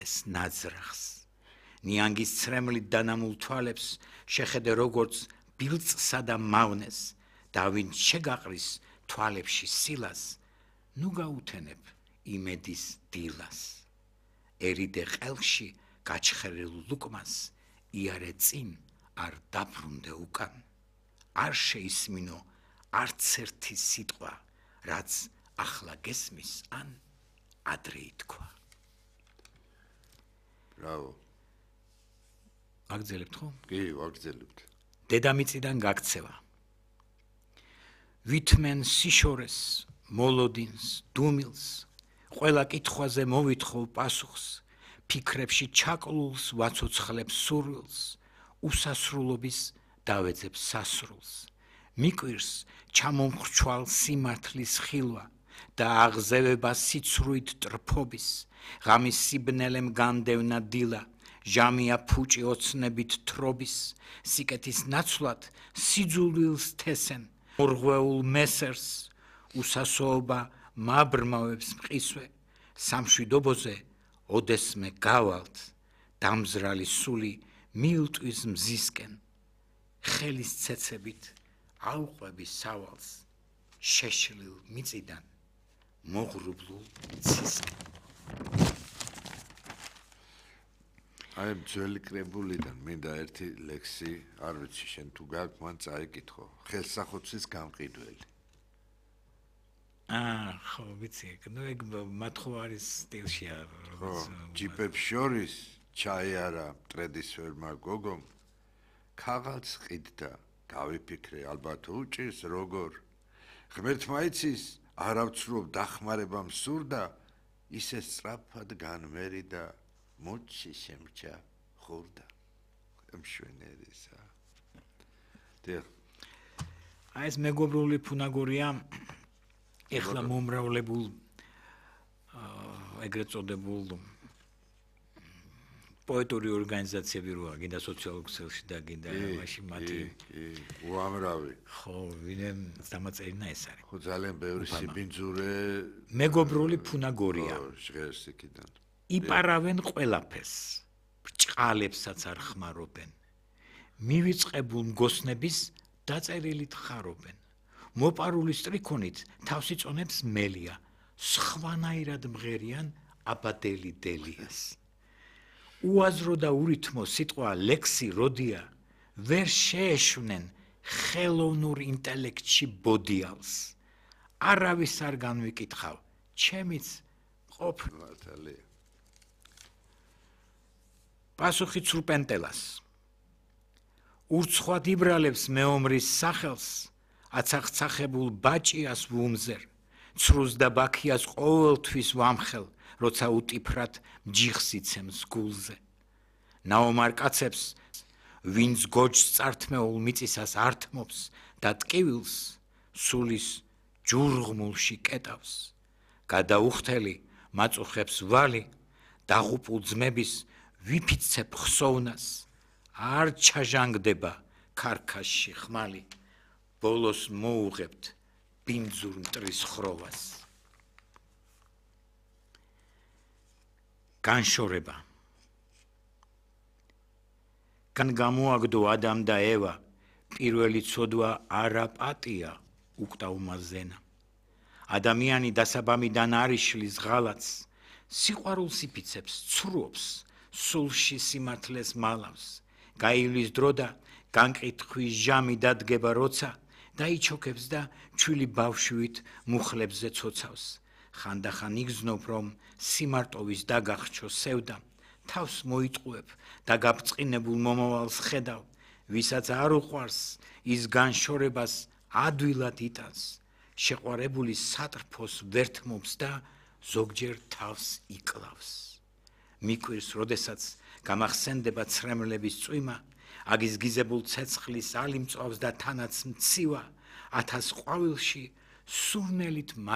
ეს ნაძრახს. ნიანგის ცრემლით დანამულ თვალებს შეხედე როგორც ბილწსა და მავნეს და ვინც შეგაყრის თვალებში სილას, ნუ გაუთენებ იმედის დილას. ერიდე ყელში გაჩხერილ ლუკმას იარე წინ არ დაბრუნდე უკან. არ შეისმინო არც ერთი სიტყვა, რაც ახლა გესმის ან ადრე ითქვა. ბრავო. აგძელებთ ხო? კი, ვაგძელებთ. დედამიწიდან გაქცევა. ვითმენ სიშორეს, მოლოდინს, დუმილს, ყველა კითხვაზე მოვითხოვ პასუხს, ფიქრებში ჩაკლულს ვაცოცხლებს სურვილს, უსასრულობის დავეძებ სასრულს. მიკვირს ჩამომხრჩვალ სიმართლის ხილვა და აღზევება სიცრუით ტრფობის, ღამის სიბნელემ განდევნა დილა, ჟამია ფუჭი ოცნებით თრობის, სიკეთის ნაცვლად სიძულვილს თესენ, მორღვეულ მესერს, უსასოობა მაბრმავებს მყისვე, სამშვიდობოზე ოდესმე გავალთ, დამზრალი სული მიილტვის მზისკენ, ხელის ცეცებით აუყვები სავალს, შეშლილ მიწიდან მოღრუბლულ ცისკენ. აი ძველი კრებულიდან მინდა ერთი ლექსი, არ ვიცი შენ თუ გაქვს, მან წაიკითხო. ხელსახოცის გამყიდველი. ხო, ვიცი, ნუ ეგ მათ ხო არის სტილშია. ხო, ჯიპებს შორის ჩაიარა მტრედის ვერმა გოგომ, ქაღალდს ყიდდა, გავიფიქრე, ალბათ უჭირს როგორ. ღმერთმა იცის, არავცრობ დახმარება მსურდა, ისე სწრაფად განმერიდა, მოჩი შემჭა ხურდა. მშვენიერისა. დიახ. აი ეს მეგობრული ფუნაგორია ეხლა მომრავლებულ ეგრეთ წოდებულ პოეტური ორგანიზაციები როა, გინდა სოციალურ ქსელში და გინდა მაშინ მათი უამრავი. ხო, ვინმე დამაწერინა ეს არის. ხო, ძალიან ბევრი სიბინძურე მეგობრული ფუნაგორია. ჟღერსიკიდან. იპარავენ ყველაფერს, ბრჭყალებსაც არ ხმარობენ. მივიწყებულ მგოსნების დაწერილით ხარობენ. მოპარული სტრიქონით თავს იწონებს მელია, სხვანაირად მღერიან აბადელი დელიას. უაზრო და ურითმო სიტყვა ლექსი როდია, ვერ შეეშვნენ ხელოვნურ ინტელექტში ბოდიალს. არავის არ განვიკითხავ, ჩემიც ყოფილი. პასუხი ცრუპენტელას. ურცხვად იბრალებს მეომრის სახელს, აცახცახებულ ბაჭიას ვუმზერ, ცრუს და ბაქიას ყოველთვის ვამხელ, როცა უტიფრად ჯიხს იცემს გულზე. ნაომარ კაცებს, ვინც გოჯს წართმეულ მიწისას ართმობს და ტკივილს სულის ჯურღმულში კეტავს. გადაუხთელი მაწუხებს ვალი, დაღუპულ ძმების ვიფიცებ ხსოვნას, არ ჩაჟანგდება ქარქაშში ხმალი, ბოლოს მოუღებთ ბინძურ მტრის ხროვას. განშორება. კან გამოაგდო ადამ და ევა, პირველი ცოდვა არა პატია, უკტავმა ზენა. ადამიანი დასაბამიდან არიშლის ღალატს, სიყვარულს იფიცებს, ცრუობს, სულში სიმართლეს მალავს. გაივლის დრო და განკითხვის ჟამი დადგება როცა, დაიჩოქებს და ჩვილი ბავშვით მუხლებზე ცოცავს. ხანდახან იგზნობ, რომ სიმარტოვის დაგახჩო სევდა, თავს მოიტყუებ და გაბწყინებულ მომავალს ხედავ, ვისაც არ უყვარს, ის განშორებას ადვილად იტანს, შეყვარებული სატრფოს ვერთმობს და ზოგჯერ თავს იკლავს. მიკვირს, როდესაც გამახსენდება ცრემლების წვიმა, აგის გიზებულ ცეცხლის ალი მწვავს და თანაც მცივა, 1000 ყვავილში სურნელით